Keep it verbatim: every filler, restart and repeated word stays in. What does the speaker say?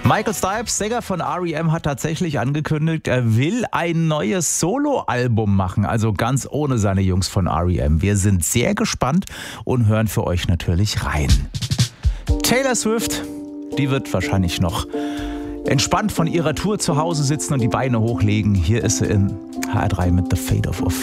Michael Stipe, Sänger von R E M, hat tatsächlich angekündigt, er will ein neues Soloalbum machen, also ganz ohne seine Jungs von R E M. Wir sind sehr gespannt und hören für euch natürlich rein. Taylor Swift, die wird wahrscheinlich noch entspannt von ihrer Tour zu Hause sitzen und die Beine hochlegen. Hier ist sie in H R drei mit The Fate of Ophelia.